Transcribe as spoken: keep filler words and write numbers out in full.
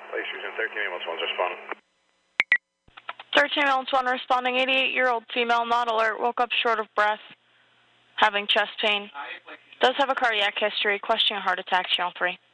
Police Houston, thirteen ambulance one's responding. thirteen ambulance one responding, eighty-eight-year-old female, not alert, woke up short of breath, having chest pain. Does have a cardiac history, questioning a heart attack, channel three.